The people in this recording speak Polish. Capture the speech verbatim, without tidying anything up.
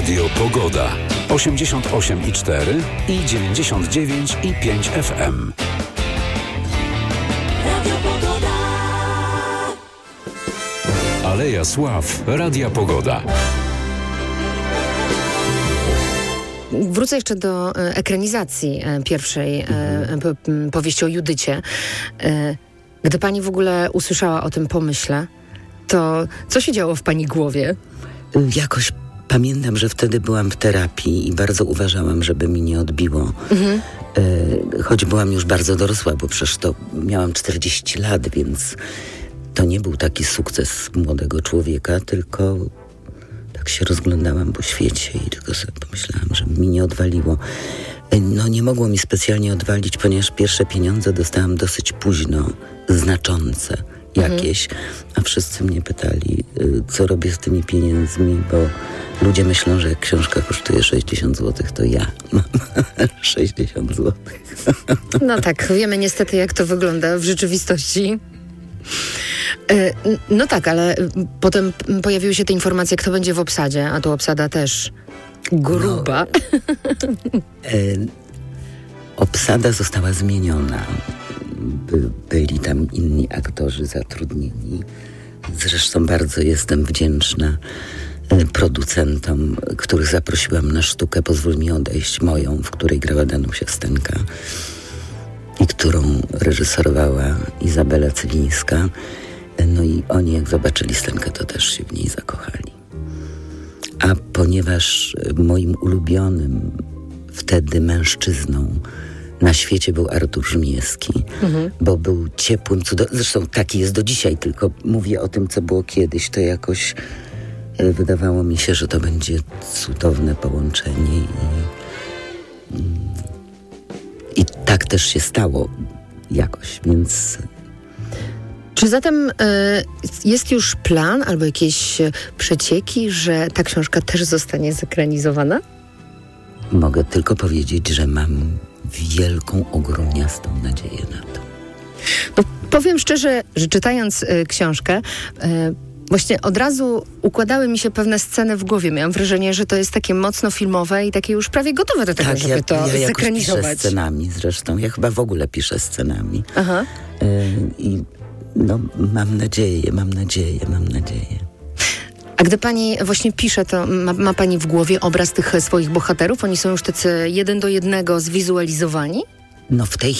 Radio Pogoda. osiemdziesiąt osiem i cztery i dziewięćdziesiąt dziewięć i pięć F M. Radio Pogoda. Aleja Sław. Radia Pogoda. Wrócę jeszcze do e, ekranizacji e, pierwszej e, po, powieści o Judycie. E, gdy pani w ogóle usłyszała o tym pomyśle, to co się działo w pani głowie? Jakoś pamiętam, że wtedy byłam w terapii i bardzo uważałam, żeby mi nie odbiło. Mhm. E, choć byłam już bardzo dorosła, bo przecież to miałam czterdzieści lat, więc to nie był taki sukces młodego człowieka, tylko tak się rozglądałam po świecie i tylko sobie pomyślałam, że mi nie odwaliło. No nie mogło mi specjalnie odwalić, ponieważ pierwsze pieniądze dostałam dosyć późno, znaczące jakieś, mhm. a wszyscy mnie pytali, co robię z tymi pieniędzmi, bo ludzie myślą, że jak książka kosztuje sześćdziesiąt złotych, to ja mam sześćdziesiąt złotych. No tak, wiemy niestety, jak to wygląda w rzeczywistości. No tak, ale potem pojawiły się te informacje, kto będzie w obsadzie, a tu obsada też gruba. No, e, obsada została zmieniona. By, byli tam inni aktorzy zatrudnieni. Zresztą bardzo jestem wdzięczna e, producentom, których zaprosiłam na sztukę Pozwól mi odejść, moją, w której grała Danusia Stenka i którą reżyserowała Izabela Cywińska. No i oni, jak zobaczyli Stenkę, to też się w niej zakochali. A ponieważ moim ulubionym wtedy mężczyzną na świecie był Artur Żmijewski, mhm. bo był ciepłym, cudownym, zresztą taki jest do dzisiaj, tylko mówię o tym, co było kiedyś, to jakoś wydawało mi się, że to będzie cudowne połączenie i, i, i tak też się stało jakoś, więc... Czy zatem y, jest już plan albo jakieś przecieki, że ta książka też zostanie zekranizowana? Mogę tylko powiedzieć, że mam wielką, ogromniastą nadzieję na to. No, powiem szczerze, że czytając y, książkę, y, właśnie od razu układały mi się pewne sceny w głowie. Miałam wrażenie, że to jest takie mocno filmowe i takie już prawie gotowe do tego, tak, żeby ja, to ja zekranizować. Ja piszę scenami zresztą. Ja chyba w ogóle piszę scenami. Aha. Y, I no, mam nadzieję, mam nadzieję, mam nadzieję. A gdy pani właśnie pisze, to ma, ma pani w głowie obraz tych swoich bohaterów? Oni są już tacy jeden do jednego zwizualizowani? No w tej